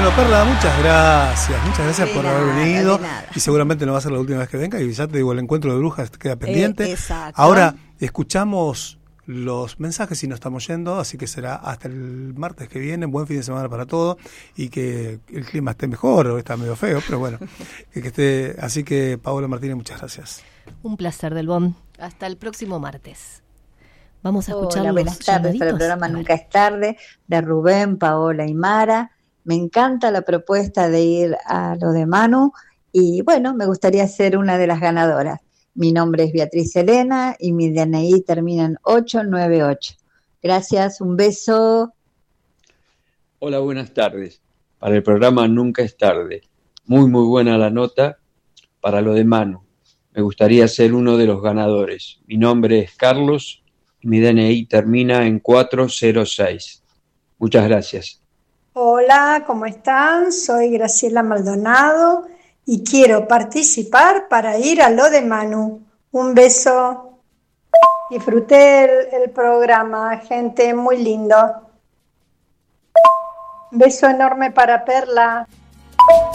Bueno, Perla, muchas gracias por haber venido. De nada. Y seguramente no va a ser la última vez que venga. Y ya te digo, el encuentro de brujas queda pendiente. Exacto. Ahora escuchamos los mensajes y nos estamos yendo, así que será hasta el martes que viene. Buen fin de semana para todos y que el clima esté mejor. Hoy está medio feo, pero bueno, que esté. Así que Paola Martínez, muchas gracias. Un placer, Delbón. Hasta el próximo martes. Vamos a escuchar los buenas tardes para el llamaditos. programa Nunca es tarde, de Rubén, Paola y Mara. Me encanta la propuesta de ir a lo de Manu y bueno, me gustaría ser una de las ganadoras. Mi nombre es Beatriz Elena y mi DNI termina en 898. Gracias, un beso. Hola, buenas tardes. Para el programa Nunca es tarde. Muy buena la nota para lo de Manu. Me gustaría ser uno de los ganadores. Mi nombre es Carlos y mi DNI termina en 406. Muchas gracias. Hola, ¿cómo están? Soy Graciela Maldonado y quiero participar para ir a lo de Manu. Un beso. Disfruté el programa, gente, muy lindo. Beso enorme para Perla.